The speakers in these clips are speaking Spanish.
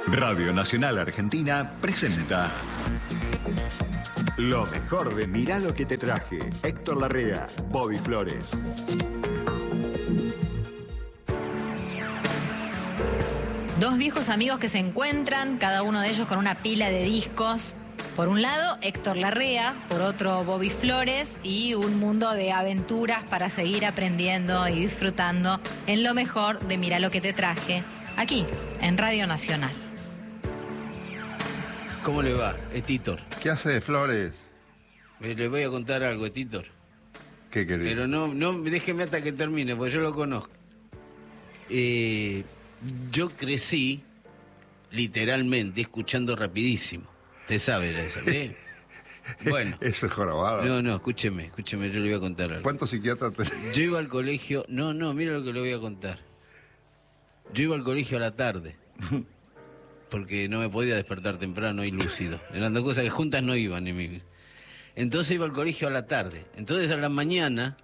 Radio Nacional Argentina presenta lo mejor de Mirá lo que te traje. Héctor Larrea, Bobby Flores. Dos viejos amigos que se encuentran, cada uno de ellos con una pila de discos. Por un lado, Héctor Larrea, por otro, Bobby Flores, y un mundo de aventuras para seguir aprendiendo y disfrutando en lo mejor de Mirá lo que te traje, aquí, en Radio Nacional. ¿Cómo le va, Etitor? ¿Qué hace, Flores? Le voy a contar algo, Etitor. ¿Qué querés? Pero no, déjeme hasta que termine, porque yo lo conozco. Yo crecí, literalmente, escuchando Rapidísimo. Usted sabe eso, ¿eh? Bueno. Eso es jorobado. No, escúcheme, yo le voy a contar algo. ¿Cuántos psiquiatras tenés? Yo iba al colegio... No, mira lo que le voy a contar. Yo iba al colegio a la tarde, porque no me podía despertar temprano y lúcido. Eran dos cosas que juntas no iban en mi vida. Entonces iba al colegio a la tarde. Entonces a la mañana,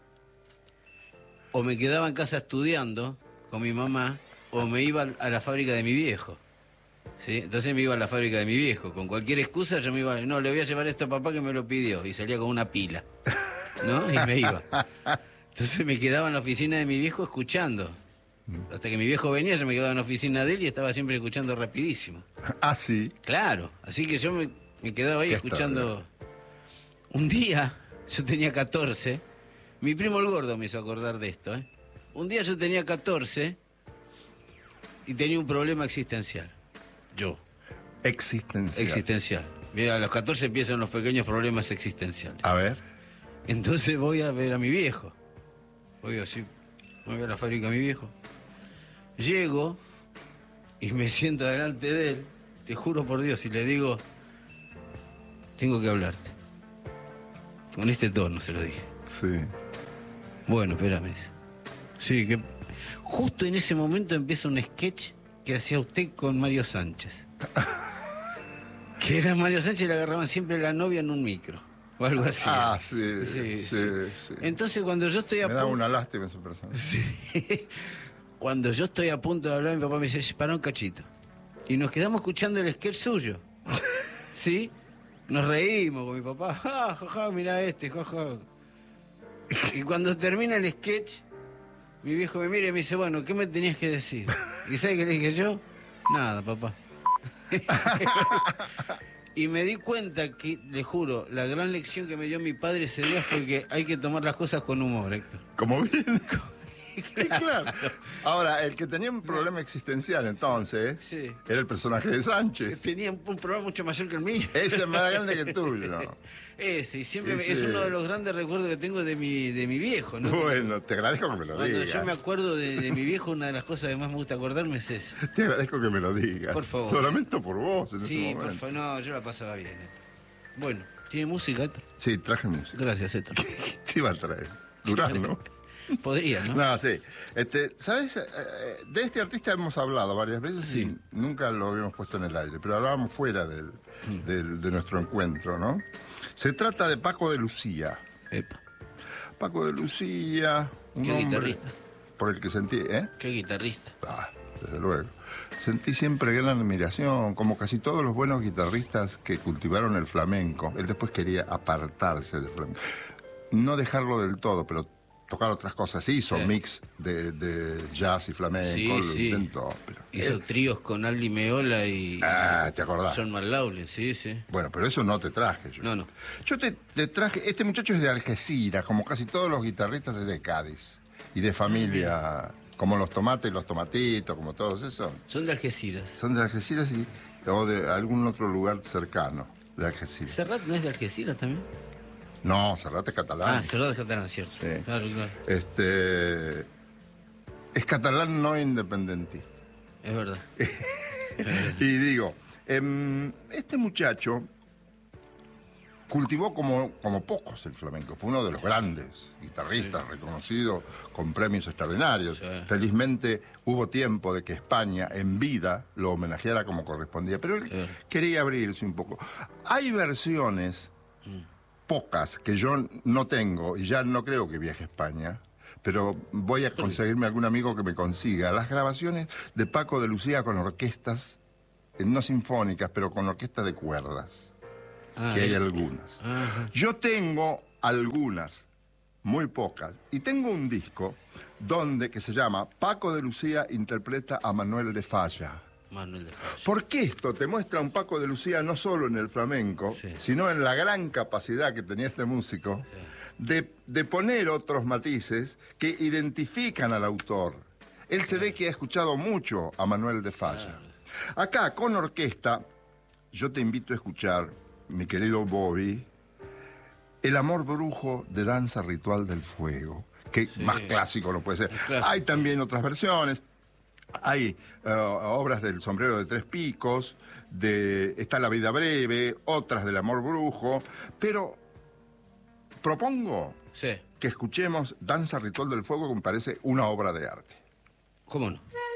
o me quedaba en casa estudiando con mi mamá, o me iba a la fábrica de mi viejo. ¿Sí? Entonces me iba a la fábrica de mi viejo. Con cualquier excusa yo me iba, no, le voy a llevar esto a papá que me lo pidió. Y salía con una pila, ¿no? Y me iba. Entonces me quedaba en la oficina de mi viejo escuchando. Hasta que mi viejo venía, yo me quedaba en la oficina de él y estaba siempre escuchando Rapidísimo. Ah, sí. Claro, así que yo me quedaba ahí escuchando. Un día, yo tenía 14, mi primo el gordo me hizo acordar de esto, ¿eh? Un día yo tenía 14 y tenía un problema existencial. Yo. Existencial. Mira, a los 14 empiezan los pequeños problemas existenciales. A ver. Entonces voy a ver a mi viejo. Voy a la fábrica de mi viejo. Llego y me siento delante de él, te juro por Dios, y le digo, tengo que hablarte. Con este tono se lo dije. Sí. Bueno, espérame. Sí, que justo en ese momento empieza un sketch que hacía usted con Mario Sánchez. Que era Mario Sánchez y le agarraban siempre la novia en un micro. O algo así. Ah, sí. Entonces cuando yo estoy a punto... Me da una lástima esa persona. Sí. Cuando yo estoy a punto de hablar, mi papá me dice, para un cachito. Y nos quedamos escuchando el sketch suyo. ¿Sí? Nos reímos con mi papá. Ja, mirá este, ja. Y cuando termina el sketch, mi viejo me mira y me dice, bueno, ¿qué me tenías que decir? ¿Y sabes qué le dije yo? Nada, papá. Y me di cuenta que, le juro, la gran lección que me dio mi padre ese día fue que hay que tomar las cosas con humor, Héctor. ¿Cómo bien? Claro. Ahora, el que tenía un problema existencial entonces, sí, era el personaje de Sánchez. Tenía un problema mucho mayor que el mío. Ese es más grande que el tuyo. Ese, y siempre es uno de los grandes recuerdos que tengo de mi viejo, ¿no? Bueno, te agradezco que me lo digas. Cuando yo me acuerdo de mi viejo, una de las cosas que más me gusta acordarme es eso. Te agradezco que me lo digas. Por favor. Lo lamento por vos en ese momento. Sí, por favor. No, yo la pasaba bien. Bueno, ¿tiene música, Héctor? Sí, traje música. Gracias, Héctor. ¿Qué te iba a traer? Durán, ¿no? Podría, ¿no? No, sí. ¿Sabes? De este artista hemos hablado varias veces, sí, y nunca lo habíamos puesto en el aire, pero hablábamos fuera de nuestro encuentro, ¿no? Se trata de Paco de Lucía. Epa. Paco de Lucía, ¿Qué guitarrista? Por el que sentí, ¿eh? ¿Qué guitarrista? Ah, desde luego. Sentí siempre gran admiración, como casi todos los buenos guitarristas que cultivaron el flamenco. Él después quería apartarse del flamenco. No dejarlo del todo, pero tocar otras cosas. Hizo mix de jazz y flamenco, lo intentó. Pero hizo tríos con Aldi Meola y ¿te acordás? John Marlaule, sí. Bueno, pero eso no te traje yo. No. Yo te traje, este muchacho es de Algeciras, como casi todos los guitarristas es de Cádiz. Y de familia, como los tomates y los tomatitos, como todos esos. Son de Algeciras. Son de Algeciras o de algún otro lugar cercano de Algeciras. ¿Serrat no es de Algeciras también? No, Serrat es catalán. Ah, Serrat es catalán, cierto. Sí. Claro. Es catalán no independentista. Es verdad. Y digo, este muchacho cultivó como pocos el flamenco. Fue uno de los grandes guitarristas, reconocido con premios extraordinarios. Sí. Felizmente hubo tiempo de que España en vida lo homenajeara como correspondía. Pero él quería abrirse un poco. Hay versiones... pocas, que yo no tengo, y ya no creo que viaje a España, pero voy a conseguirme algún amigo que me consiga las grabaciones de Paco de Lucía con orquestas no sinfónicas, pero con orquesta de cuerdas, que hay algunas. Ajá. Yo tengo algunas, muy pocas, y tengo un disco que se llama Paco de Lucía interpreta a Manuel de Falla. Manuel de Falla. Porque esto te muestra un Paco de Lucía no solo en el flamenco, Sí. sino en la gran capacidad que tenía este músico de poner otros matices que identifican al autor. Él se ve que ha escuchado mucho a Manuel de Falla. Acá, con orquesta, yo te invito a escuchar, mi querido Bobby, El amor brujo de Danza Ritual del Fuego, que Sí. más clásico no puede ser. Clásico. Hay también otras versiones. Hay obras del Sombrero de Tres Picos, está La Vida Breve, otras del Amor Brujo, pero propongo Sí. que escuchemos Danza Ritual del Fuego, que me parece una obra de arte. ¿Cómo no?